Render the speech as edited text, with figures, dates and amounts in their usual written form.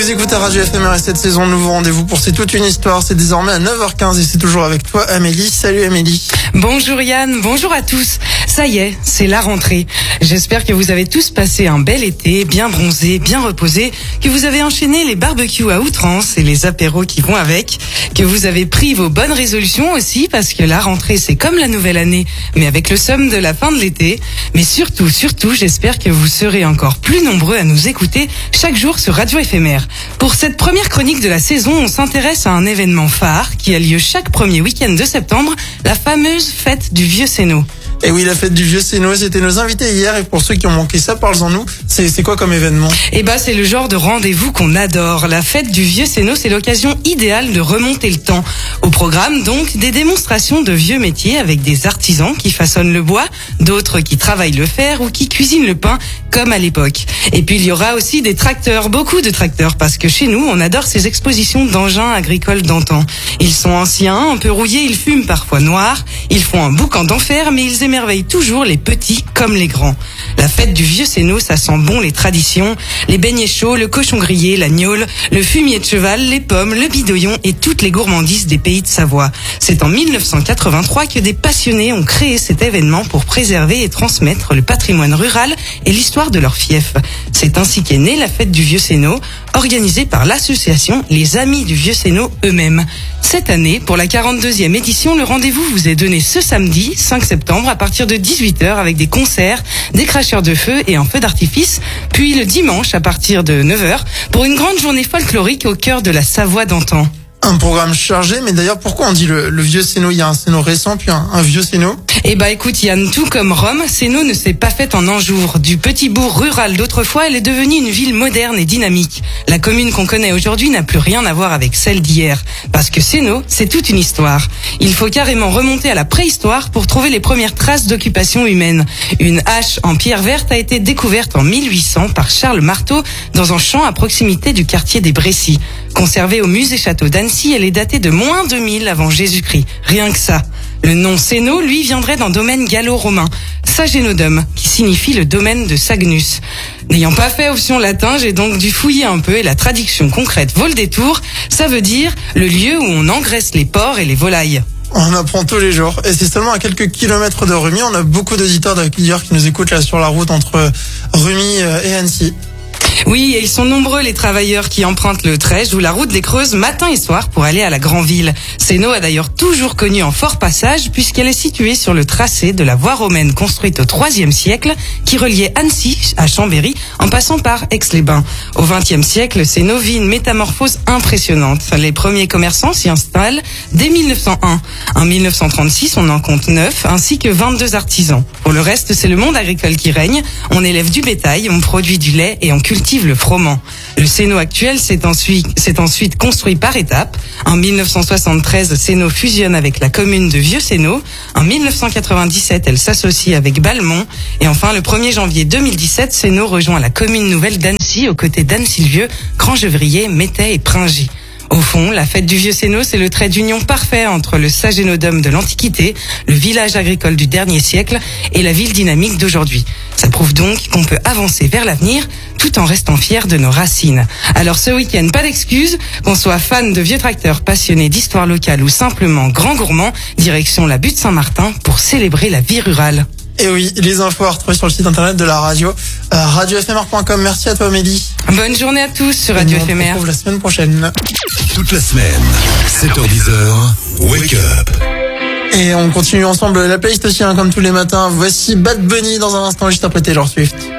Vous écoutez Radio FMR et cette saison, nouveau rendez-vous pour C'est toute une histoire. C'est désormais à 9h15 et c'est toujours avec toi Amélie. Salut Amélie. Bonjour Yann, bonjour à tous. Ça y est, c'est la rentrée. J'espère que vous avez tous passé un bel été, bien bronzé, bien reposé, que vous avez enchaîné les barbecues à outrance et les apéros qui vont avec, que vous avez pris vos bonnes résolutions aussi, parce que la rentrée c'est comme la nouvelle année, mais avec le somme de la fin de l'été. Mais surtout, j'espère que vous serez encore plus nombreux à nous écouter chaque jour sur Radio FMR. Pour cette première chronique de la saison, on s'intéresse à un événement phare qui a lieu chaque premier week-end de septembre, la fameuse fête du Vieux Sénot. Et oui, la fête du Vieux Sénot, c'était nos invités hier, et pour ceux qui ont manqué ça, parlez-en-nous. C'est quoi comme événement? C'est le genre de rendez-vous qu'on adore. La fête du Vieux Sénot, c'est l'occasion idéale de remonter le temps. Au programme, donc, des démonstrations de vieux métiers avec des artisans qui façonnent le bois, d'autres qui travaillent le fer ou qui cuisinent le pain, comme à l'époque. Et puis il y aura aussi des tracteurs, beaucoup de tracteurs, parce que chez nous, on adore ces expositions d'engins agricoles d'antan. Ils sont anciens, un peu rouillés, ils fument parfois noir, ils font un boucan d'enfer, mais ils émerveillent toujours les petits comme les grands. La fête du Vieux Sénot, ça sent bon les traditions, les beignets chauds, le cochon grillé, la gnôle, le fumier de cheval, les pommes, le bidoyon et toutes les gourmandises des pays de Savoie. C'est en 1983 que des passionnés ont créé cet événement pour préserver et transmettre le patrimoine rural et l'histoire de leur fief. C'est ainsi qu'est née la fête du Vieux Sénot, organisée par l'association Les Amis du Vieux Sénot eux-mêmes. Cette année, pour la 42e édition, le rendez-vous vous est donné ce samedi, 5 septembre, à partir de 18h avec des concerts, des cracheurs de feu et un feu d'artifice, puis le dimanche à partir de 9h pour une grande journée folklorique au cœur de la Savoie d'antan. Un programme chargé, mais d'ailleurs pourquoi on dit le Vieux Sénot? Il y a un Sénot récent puis un Vieux Sénot. Écoute Yann, tout comme Rome, Sénot ne s'est pas faite en un jour. Du petit bourg rural d'autrefois, elle est devenue une ville moderne et dynamique. La commune qu'on connaît aujourd'hui n'a plus rien à voir avec celle d'hier. Parce que Sénot, c'est toute une histoire. Il faut carrément remonter à la préhistoire pour trouver les premières traces d'occupation humaine. Une hache en pierre verte a été découverte en 1800 par Charles Marteau dans un champ à proximité du quartier des Brécy. Conservée au musée château d'Annecy, elle est datée de moins 2000 avant Jésus-Christ. Rien que ça. Le nom Sénot, lui, viendrait d'un domaine gallo-romain, Sagenodum, qui signifie le domaine de Sagnus. N'ayant pas fait option latin, j'ai donc dû fouiller un peu et la traduction concrète vaut le détour. Ça veut dire le lieu où on engraisse les porcs et les volailles. On apprend tous les jours. Et c'est seulement à quelques kilomètres de Rumi. On a beaucoup d'auditeurs d'ailleurs qui nous écoutent là sur la route entre Rumi et Annecy. Oui, et ils sont nombreux les travailleurs qui empruntent le Trèche ou la route des Creuses matin et soir pour aller à la Grand'Ville. Sénot a d'ailleurs toujours connu un fort passage puisqu'elle est située sur le tracé de la voie romaine construite au IIIe siècle qui reliait Annecy à Chambéry en passant par Aix-les-Bains. Au XXe siècle, Sénot vit une métamorphose impressionnante. Les premiers commerçants s'y installent dès 1901. En 1936, on en compte 9 ainsi que 22 artisans. Pour le reste, c'est le monde agricole qui règne. On élève du bétail, on produit du lait et on cultive le froment. Le Sénot actuel s'est ensuite construit par étapes. En 1973, Sénot fusionne avec la commune de Vieux Sénot. En 1997, elle s'associe avec Balmont. Et enfin, le 1er janvier 2017, Sénot rejoint la commune nouvelle d'Annecy aux côtés d'Anne-Sylvieux, Grand-Gevrier, Métais et Pringy. Au fond, la fête du Vieux Sénot, c'est le trait d'union parfait entre le Sagenodum de l'Antiquité, le village agricole du dernier siècle et la ville dynamique d'aujourd'hui. Ça prouve donc qu'on peut avancer vers l'avenir tout en restant fier de nos racines. Alors ce week-end, pas d'excuses, qu'on soit fan de vieux tracteurs passionnés d'histoire locale ou simplement grand gourmand, direction la butte Saint-Martin pour célébrer la vie rurale. Et oui, les infos à retrouver sur le site internet de la radio, radiofmr.com. Merci à toi Amélie. Bonne journée à tous sur Radio FMR. On se retrouve la semaine prochaine. Toute la semaine, 7h-10h, Wake Up. Et on continue ensemble la playlist aussi, comme tous les matins. Voici Bad Bunny dans un instant, juste après Taylor Swift.